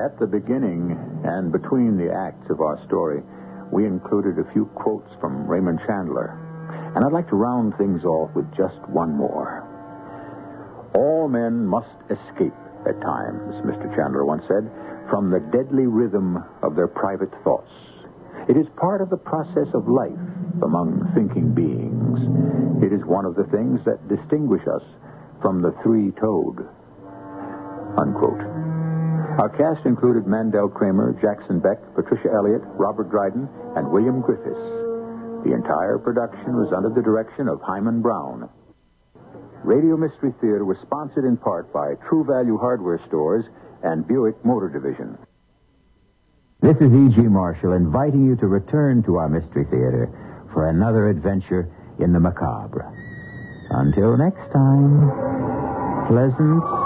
At the beginning and between the acts of our story, we included a few quotes from Raymond Chandler. And I'd like to round things off with just one more. All men must escape at times, Mr. Chandler once said, from the deadly rhythm of their private thoughts. It is part of the process of life among thinking beings. It is one of the things that distinguish us from the three-toed. Unquote. Our cast included Mandel Kramer, Jackson Beck, Patricia Elliott, Robert Dryden, and William Griffiths. The entire production was under the direction of Hyman Brown. Radio Mystery Theater was sponsored in part by True Value Hardware Stores and Buick Motor Division. This is E.G. Marshall inviting you to return to our Mystery Theater for another adventure in the macabre. Until next time, pleasant